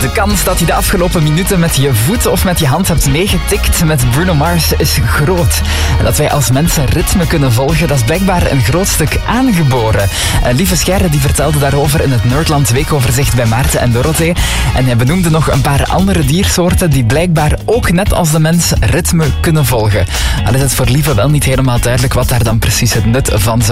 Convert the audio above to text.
De kans dat je de afgelopen minuten met je voet of met je hand hebt meegetikt met Bruno Mars is groot. En dat wij als mensen ritme kunnen volgen, dat is blijkbaar een groot stuk aangeboren. Lieve Scherre die vertelde daarover in het Nerdland weekoverzicht bij Maarten en Dorothee. En hij benoemde nog een paar andere diersoorten die blijkbaar ook net als de mens ritme kunnen volgen. Al is het voor Lieve wel niet helemaal duidelijk wat daar dan precies het nut van zou